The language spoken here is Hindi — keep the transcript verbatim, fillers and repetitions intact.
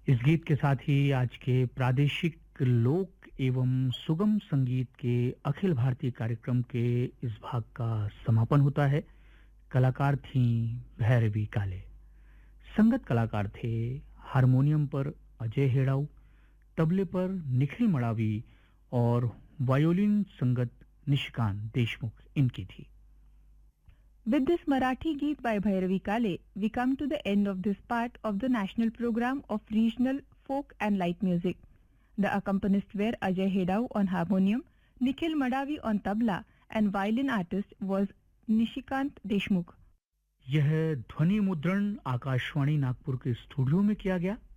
इस गीत के साथ ही आज के प्रादेशिक लोक एवं सुगम संगीत के अखिल भारतीय कार्यक्रम के इस भाग का समापन होता है। कलाकार थीं भैरवी काले। संगत कलाकार थे हारमोनियम पर अजय हेड़ाऊ, तबले पर निखिल मड़ावी और वायोलिन संगत निशिकांत देशमुख इनकी थी। With this Marathi Geet by Bhairavi Kale, we come to the end of this part of the national program of regional folk and light music. The accompanists were Ajay Hedau on harmonium, Nikhil Madavi on tabla, and violin artist was Nishikant Deshmukh. यह ध्वनि मुद्रण आकाशवाणी नागपुर के स्टूडियो में किया गया।